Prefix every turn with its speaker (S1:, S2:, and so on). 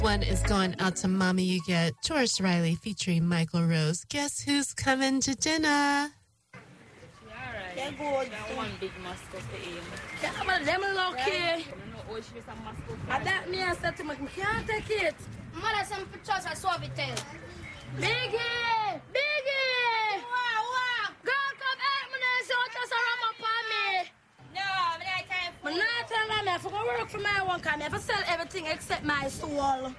S1: One is going out to Mommy You Get, Taurus Riley featuring Michael Rose. Guess who's coming to dinner?
S2: Alright. They're good. That one big Moscow for him. Yeah, but them lucky. That me I said to me, can't take it.
S3: Mother sent pictures of Sovitel.
S2: Biggie! Biggie!
S3: Wow.
S2: Girl, come help me now, so just ram up on me.
S3: No, but I can't.
S2: But not tell me, I forgot work for my one, because I have to sell everything except my soul.